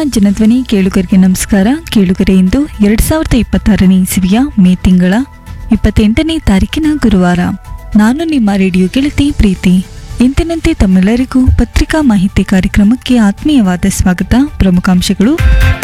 ಜನಧ್ವನಿ ಕೇಳುಗರಿಗೆ ನಮಸ್ಕಾರ. ಕೇಳುಗರೆ, ಇಂದು 2026ನೇ ಇಸವಿಯ ಮೇ ತಿಂಗಳ 28ನೇ ತಾರೀಕಿನ ಗುರುವಾರ. ನಾನು ನಿಮ್ಮ ರೇಡಿಯೋ ಗೆಳತಿ ಪ್ರೀತಿ. ಇಂದಿನಂತೆ ತಮ್ಮೆಲ್ಲರಿಗೂ ಪತ್ರಿಕಾ ಮಾಹಿತಿ ಕಾರ್ಯಕ್ರಮಕ್ಕೆ ಆತ್ಮೀಯವಾದ ಸ್ವಾಗತ. ಪ್ರಮುಖಾಂಶಗಳು: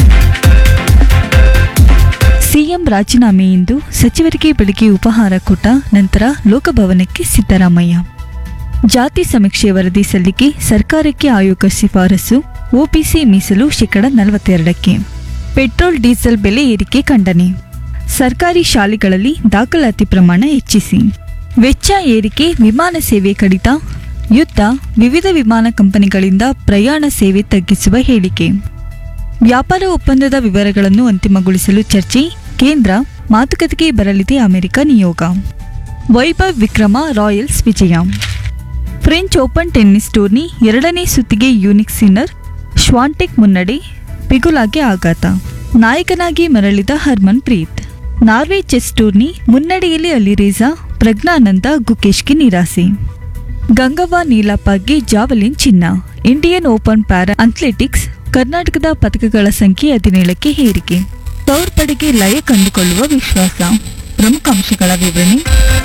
ಸಿಎಂ ರಾಜೀನಾಮೆ ಇಂದು, ಸಚಿವರಿಗೆ ಬೆಳಗ್ಗೆ ಉಪಹಾರ ಕೂಟ, ನಂತರ ಲೋಕಭವನಕ್ಕೆ ಸಿದ್ದರಾಮಯ್ಯ. ಜಾತಿ ಸಮೀಕ್ಷೆ ವರದಿ ಸಲ್ಲಿಕೆ, ಸರ್ಕಾರಕ್ಕೆ ಆಯೋಗ ಶಿಫಾರಸು. ಒಬಿಸಿ ಮೀಸಲು ಶೇಕಡ 42ಕ್ಕೆ. ಪೆಟ್ರೋಲ್ ಡೀಸೆಲ್ ಬೆಲೆ ಏರಿಕೆ ಖಂಡನೆ. ಸರ್ಕಾರಿ ಶಾಲೆಗಳಲ್ಲಿ ದಾಖಲಾತಿ ಪ್ರಮಾಣ ಹೆಚ್ಚಿಸಿ. ವೆಚ್ಚ ಏರಿಕೆ, ವಿಮಾನ ಸೇವೆ ಕಡಿತ. ಯುದ್ಧ, ವಿವಿಧ ವಿಮಾನ ಕಂಪನಿಗಳಿಂದ ಪ್ರಯಾಣ ಸೇವೆ ತಗ್ಗಿಸುವ ಹೇಳಿಕೆ. ವ್ಯಾಪಾರ ಒಪ್ಪಂದದ ವಿವರಗಳನ್ನು ಅಂತಿಮಗೊಳಿಸಲು ಚರ್ಚೆ, ಕೇಂದ್ರ ಮಾತುಕತೆಗೆ ಬರಲಿದೆ ಅಮೆರಿಕ ನಿಯೋಗ. ವೈಭವ್ ವಿಕ್ರಮ ರಾಯಲ್ಸ್ ವಿಜಯ. ಫ್ರೆಂಚ್ ಓಪನ್ ಟೆನ್ನಿಸ್ ಟೂರ್ನಿ 2ನೇ ಸುತ್ತಿಗೆ ಯೂನಿಕ್ ಸಿನ್ನರ್, ಶ್ವಾಂಟೆಕ್ ಮುನ್ನಡೆ, ಪಿಗುಲಾಗೆ ಆಘಾತ. ನಾಯಕನಾಗಿ ಮರಳಿದ Harman Preeth. Norway chess tourney ಮುನ್ನಡೆಯಲ್ಲಿ ಅಲಿರೇಜಾ, Praggnanandhaa ಗುಕೇಶ್ಗೆ ನಿರಾಸೆ. ಗಂಗವ್ವ ನೀಲಪ್ಪಗೆ ಜಾವಲಿನ್ ಚಿನ್ನ. ಇಂಡಿಯನ್ ಓಪನ್ ಪ್ಯಾರಾ ಅಥ್ಲೆಟಿಕ್ಸ್, ಕರ್ನಾಟಕದ ಪದಕಗಳ ಸಂಖ್ಯೆ 17ಕ್ಕೆ ಏರಿಕೆ. ಸೌರ್ ಪಡೆಗೆ ಲಯ ಕಂಡುಕೊಳ್ಳುವ ವಿಶ್ವಾಸ. ಪ್ರಮುಖಾಂಶಗಳ ವಿವರಣೆ.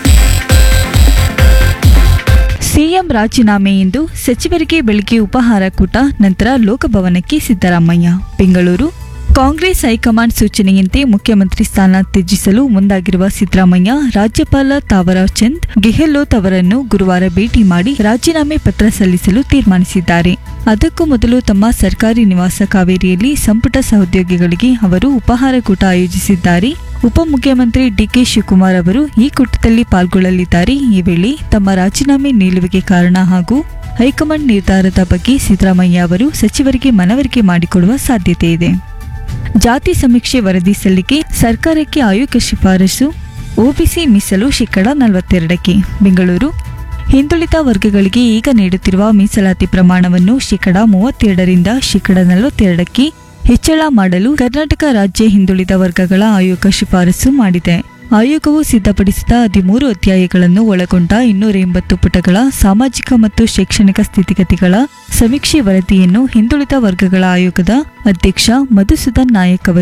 ಸಿಎಂ ರಾಜೀನಾಮೆ ಇಂದು, ಸಚಿವರಿಗೆ ಬೆಳಗ್ಗೆ ಉಪಹಾರ ಕೂಟ, ನಂತರ ಲೋಕಭವನಕ್ಕೆ ಸಿದ್ದರಾಮಯ್ಯ. ಬೆಂಗಳೂರು: ಕಾಂಗ್ರೆಸ್ ಹೈಕಮಾಂಡ್ ಸೂಚನೆಯಂತೆ ಮುಖ್ಯಮಂತ್ರಿ ಸ್ಥಾನ ತ್ಯಜಿಸಲು ಮುಂದಾಗಿರುವ ಸಿದ್ದರಾಮಯ್ಯ, ರಾಜ್ಯಪಾಲ ತಾವರ್ ಚಂದ್ ಗೆಹ್ಲೋಟ್ ಅವರನ್ನು ಗುರುವಾರ ಭೇಟಿ ಮಾಡಿ ರಾಜೀನಾಮೆ ಪತ್ರ ಸಲ್ಲಿಸಲು ತೀರ್ಮಾನಿಸಿದ್ದಾರೆ. ಅದಕ್ಕೂ ಮೊದಲು ತಮ್ಮ ಸರ್ಕಾರಿ ನಿವಾಸ ಕಾವೇರಿಯಲ್ಲಿ ಸಂಪುಟ ಸಹೋದ್ಯೋಗಿಗಳಿಗೆ ಅವರು ಉಪಹಾರ ಕೂಟ ಆಯೋಜಿಸಿದ್ದಾರೆ. ಉಪಮುಖ್ಯಮಂತ್ರಿ ಡಿಕೆ ಶಿವಕುಮಾರ್ ಅವರು ಈ ಕೂಟದಲ್ಲಿ ಪಾಲ್ಗೊಳ್ಳಲಿದ್ದಾರೆ. ಈ ವೇಳೆ ತಮ್ಮ ರಾಜೀನಾಮೆ ನಿಲುವಿಗೆ ಕಾರಣ ಹಾಗೂ ಹೈಕಮಾಂಡ್ ನಿರ್ಧಾರದ ಬಗ್ಗೆ ಸಿದ್ದರಾಮಯ್ಯ ಅವರು ಸಚಿವರಿಗೆ ಮನವರಿಕೆ ಮಾಡಿಕೊಡುವ ಸಾಧ್ಯತೆ ಇದೆ. ಜಾತಿ ಸಮೀಕ್ಷೆ ವರದಿ ಸಲ್ಲಿಕೆ, ಸರ್ಕಾರಕ್ಕೆ ಆಯೋಗ ಶಿಫಾರಸು. ಒಬಿಸಿ ಮೀಸಲು ಶೇಕಡ 42ಕ್ಕೆ. ಬೆಂಗಳೂರು: ಹಿಂದುಳಿದ ವರ್ಗಗಳಿಗೆ ಈಗ ನೀಡುತ್ತಿರುವ ಮೀಸಲಾತಿ ಪ್ರಮಾಣವನ್ನು ಶೇಕಡ 32ರಿಂದ ಶೇಕಡ 42ಕ್ಕೆ ಹೆಚ್ಚಳ ಮಾಡಲು ಕರ್ನಾಟಕ ರಾಜ್ಯ ಹಿಂದುಳಿದ ವರ್ಗಗಳ ಆಯೋಗ ಶಿಫಾರಸು ಮಾಡಿದೆ. ಆಯೋಗವು ಸಿದ್ಧಪಡಿಸಿದ 13 ಅಧ್ಯಾಯಗಳನ್ನು ಒಳಗೊಂಡ 280 ಪುಟಗಳ ಸಾಮಾಜಿಕ ಮತ್ತು ಶೈಕ್ಷಣಿಕ ಸ್ಥಿತಿಗತಿಗಳ ಸಮೀಕ್ಷೆ ವರದಿಯನ್ನು ಹಿಂದುಳಿದ ವರ್ಗಗಳ ಆಯೋಗದ ಅಧ್ಯಕ್ಷ ಮಧುಸೂದನ್ ನಾಯಕ್ ಅವರು